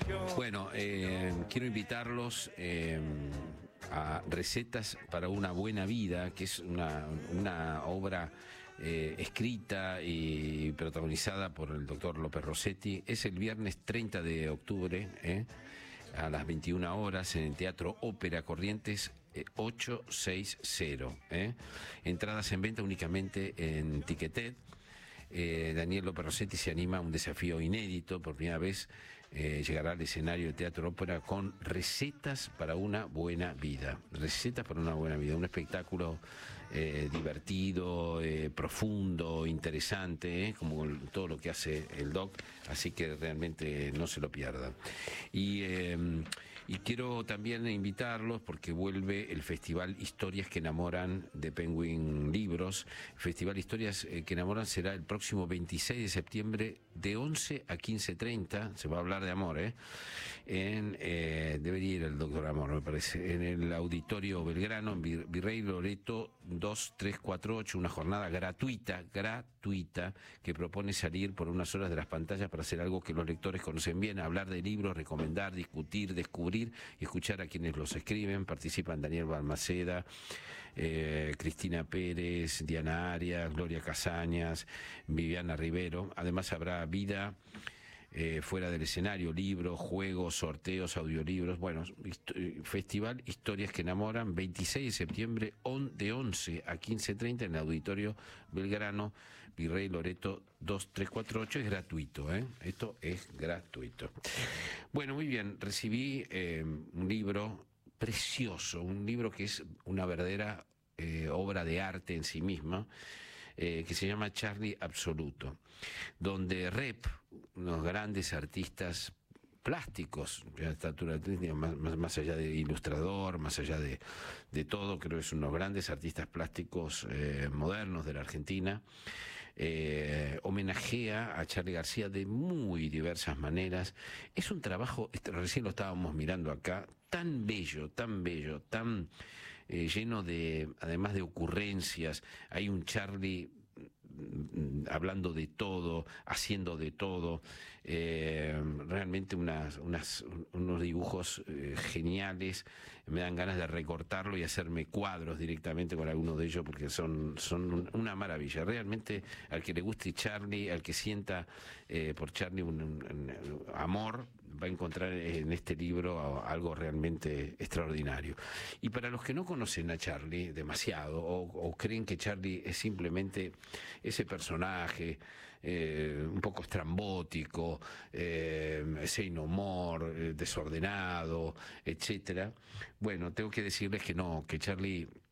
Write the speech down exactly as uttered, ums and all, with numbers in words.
Bueno, eh, quiero invitarlos eh, a Recetas para una Buena Vida, que es una, una obra eh, escrita y protagonizada por el doctor López Rossetti. Es el viernes treinta de octubre, eh, a las veintiuna horas, en el Teatro Ópera Corrientes eh, ochocientos sesenta. Eh. Entradas en venta únicamente en Ticketed. Eh, Daniel López Rossetti se anima a un desafío inédito. Por primera vez eh, llegará al escenario de Teatro Ópera con Recetas para una Buena Vida. Recetas para una Buena Vida, un espectáculo eh, divertido, eh, profundo, interesante, eh, como el, todo lo que hace el doc, así que realmente no se lo pierdan. Y, eh, y quiero también invitarlos porque vuelve el Festival Historias que Enamoran de Penguin Libros. El Festival Historias eh, que Enamoran será el próximo veintiséis de septiembre de once a quince treinta. Se va a hablar de amor, ¿eh? En, eh, debería ir el doctor Amor, me parece, en el Auditorio Belgrano, en Virrey Loreto dos tres cuatro ocho, una jornada gratuita, gratuita, que propone salir por unas horas de las pantallas para hacer algo que los lectores conocen bien, hablar de libros, recomendar, discutir, descubrir y escuchar a quienes los escriben. Participan Daniel Balmaceda, eh, Cristina Pérez, Diana Arias, Gloria Casañas, Viviana Rivero. Además habrá vida eh, fuera del escenario, libros, juegos, sorteos, audiolibros. Bueno, hist Festival Historias que Enamoran, veintiséis de septiembre, on, de once a quince treinta en el Auditorio Belgrano, Virrey Loreto dos tres cuatro ocho. Es gratuito, ¿eh? Esto es gratuito. Bueno, muy bien, recibí eh, un libro precioso, un libro que es una verdadera eh, obra de arte en sí misma, Eh, que se llama Charlie Absoluto, donde Rep, unos grandes artistas plásticos, de estatura más, más, más allá de ilustrador, más allá de, de todo, creo que son unos grandes artistas plásticos eh, modernos de la Argentina, eh, homenajea a Charly García de muy diversas maneras. Es un trabajo, recién lo estábamos mirando acá, tan bello, tan bello, tan eh, lleno de, además de ocurrencias. Hay un Charly hablando de todo, haciendo de todo, eh, realmente unas, unas, unos dibujos eh, geniales. Me dan ganas de recortarlo y hacerme cuadros directamente con alguno de ellos, porque son, son una maravilla. Realmente, al que le guste Charly, al que sienta eh, por Charly un, un, un amor, va a encontrar en este libro algo realmente extraordinario. Y para los que no conocen a Charly demasiado, o, o creen que Charly es simplemente ese personaje eh, un poco estrambótico, eh, sin humor, eh, desordenado, etcétera. Bueno, tengo que decirles que no, que Charly